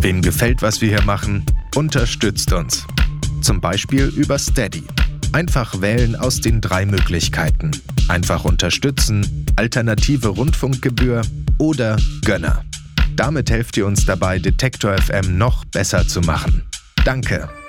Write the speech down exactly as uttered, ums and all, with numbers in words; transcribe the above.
Wem gefällt, was wir hier machen? Unterstützt uns. Zum Beispiel über Steady. Einfach wählen aus den drei Möglichkeiten. Einfach unterstützen, alternative Rundfunkgebühr oder Gönner. Damit helft ihr uns dabei, Detektor F M noch besser zu machen. Danke.